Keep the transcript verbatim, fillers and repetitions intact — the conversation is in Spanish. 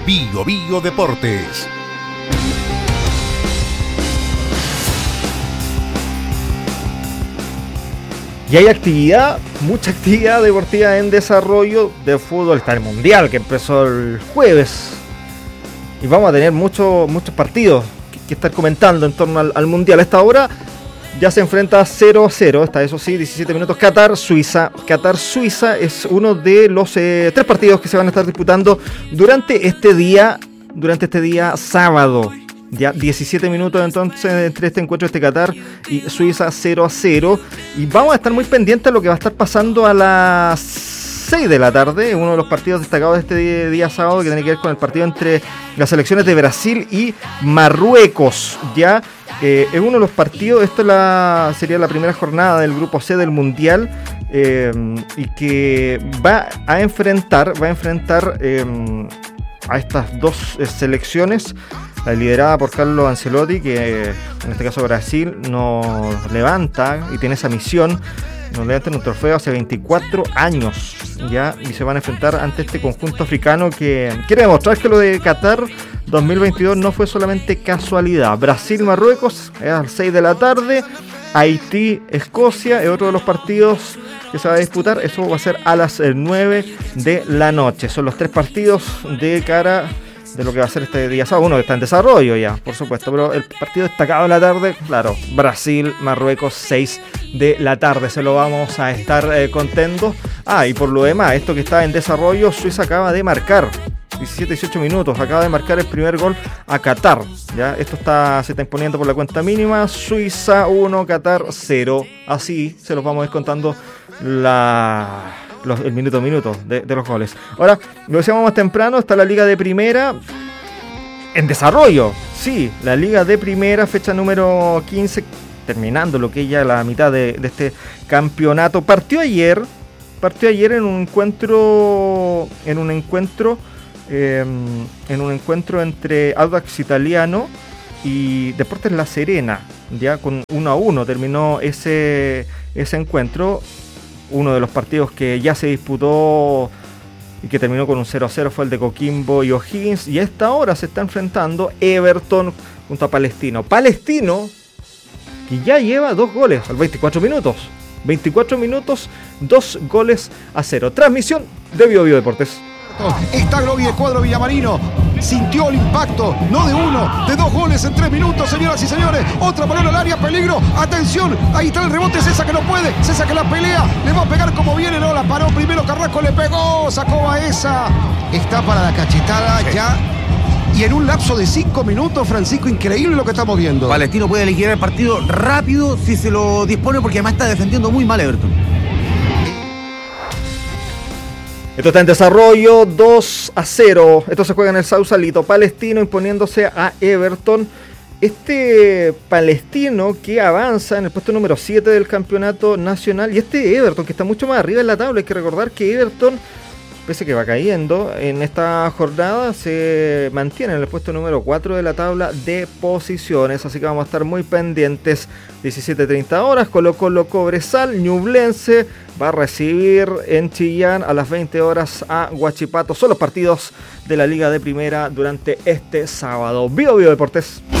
Bio Bio Deportes. Y hay actividad, mucha actividad deportiva en desarrollo de fútbol. Está el Mundial, que empezó el jueves. Y vamos a tener muchos muchos partidos que, que estar comentando en torno al, al Mundial. A esta hora ya se enfrenta cero a cero. Está, eso sí, diecisiete minutos. Qatar-Suiza. Qatar-Suiza es uno de los eh, tres partidos que se van a estar disputando durante este día, durante este día sábado. Ya diecisiete minutos entonces entre este encuentro, este Qatar y Suiza cero a cero. Y vamos a estar muy pendientes de lo que va a estar pasando a las seis de la tarde. Uno de los partidos destacados de este día, día sábado, que tiene que ver con el partido entre las selecciones de Brasil y Marruecos. Ya eh, es uno de los partidos, esto es la, sería la primera jornada del grupo C del Mundial. Eh, y que va a enfrentar, va a enfrentar eh, a estas dos eh, selecciones. La liderada por Carlo Ancelotti, que en este caso Brasil nos levanta y tiene esa misión, nos levanta en un trofeo hace veinticuatro años ya, y se van a enfrentar ante este conjunto africano que quiere demostrar que lo de Qatar dos mil veintidós no fue solamente casualidad. Brasil-Marruecos es a las seis de la tarde, Haití-Escocia es otro de los partidos que se va a disputar, eso va a ser a las nueve de la noche. Son los tres partidos de cara de lo que va a ser este día sábado. Uno que está en desarrollo ya, por supuesto, pero el partido destacado de la tarde, claro, Brasil-Marruecos, seis de la tarde, se lo vamos a estar eh, contando. Ah, y por lo demás, esto que está en desarrollo, Suiza acaba de marcar diecisiete dieciocho minutos, acaba de marcar el primer gol a Qatar, ya, esto está se está imponiendo por la cuenta mínima. Suiza uno, Qatar cero, así se los vamos a ir contando la... Los, el minuto a minuto de, de los goles. Ahora, lo decíamos más temprano, está la Liga de Primera en desarrollo. Sí, la Liga de Primera, fecha número quince, terminando lo que es ya la mitad de, de este campeonato. Partió ayer, partió ayer en un encuentro, en un encuentro, eh, en un encuentro entre Audax Italiano y Deportes La Serena. Ya con uno a uno terminó ese, ese encuentro. Uno de los partidos que ya se disputó y que terminó con un cero a cero fue el de Coquimbo y O'Higgins. Y a esta hora se está enfrentando Everton junto a Palestino. Palestino, que ya lleva dos goles al veinticuatro minutos. veinticuatro minutos, dos goles a cero. Transmisión de Bio Bio Deportes. Está Globi de cuadro Villamarino. Sintió el impacto, no de uno, de dos goles en tres minutos, señoras y señores. Otra balón al área, peligro. Atención, ahí está el rebote. César que no puede, César que la pelea. Le va a pegar como viene, no la paró. Primero Carrasco le pegó, sacó a esa. Está para la cachetada sí. Ya. Y en un lapso de cinco minutos, Francisco, increíble lo que estamos viendo. Palestino puede liquidar el partido rápido si se lo dispone, porque además está defendiendo muy mal Everton. Esto está en desarrollo, dos a cero. Esto se juega en el Sausalito. Palestino imponiéndose a Everton. Este Palestino que avanza en el puesto número siete del campeonato nacional. Y este Everton que está mucho más arriba en la tabla. Hay que recordar que Everton, pese a que va cayendo en esta jornada, se mantiene en el puesto número cuatro de la tabla de posiciones. Así que vamos a estar muy pendientes. diecisiete treinta horas, Colo Colo Cobresal, Ñublense va a recibir en Chillán a las veinte horas a Huachipato. Son los partidos de la Liga de Primera durante este sábado. Bio Bio Deportes.